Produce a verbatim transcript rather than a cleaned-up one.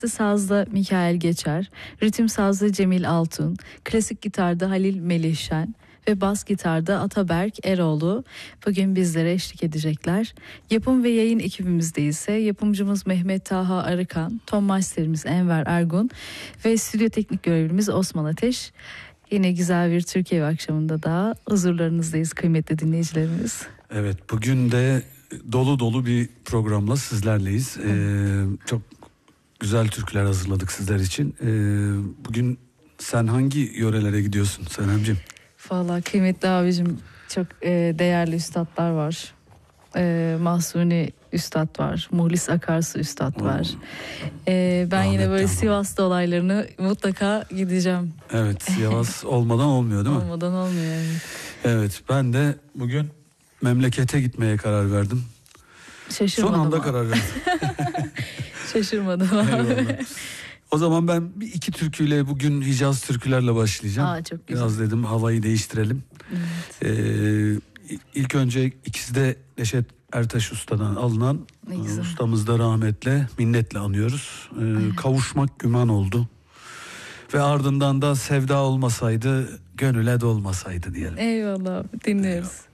Sazda Mikail Geçer, ritim sazda Cemil Altun, klasik gitarda Halil Melihşen ve bas gitarda Ataberk Eroğlu bugün bizlere eşlik edecekler. Yapım ve yayın ekibimizde ise yapımcımız Mehmet Taha Arıkan, ton masterimiz Enver Ergun ve stüdyo teknik görevlimiz Osman Ateş. Yine güzel bir Türkiye akşamında da huzurlarınızdayız kıymetli dinleyicilerimiz. Evet, bugün de dolu dolu bir programla sizlerleyiz. Ee, çok güzel türküler hazırladık sizler için. Ee, bugün sen hangi yörelere gidiyorsun Senemciğim? Vallahi kıymetli abicim çok e, değerli üstadlar var. E, Mahsuni Üstad var. Muhlis Akarsu Üstad var. E, ben Rahmetli yine böyle ama. Sivas'ta olaylarını mutlaka gideceğim. Evet, Sivas olmadan olmuyor değil mi? Olmadan olmuyor. Evet. Evet, ben de bugün memlekete gitmeye karar verdim. Şaşırmadım. Son anda abi. karar verdim. Şaşırmadım abi. Eyvallah. O zaman ben bir iki türküyle bugün Hicaz türkülerle başlayacağım. Aa, çok güzel. Biraz dedim havayı değiştirelim. Evet. Ee, ilk önce ikisi de Neşet Ertaş Usta'dan alınan, Ne güzel. ustamız da rahmetle, minnetle anıyoruz. Ee, Evet. Kavuşmak güman oldu. Ve ardından da sevda olmasaydı, gönüle dolmasaydı diyelim. Eyvallah abi, dinliyoruz. Eyvallah.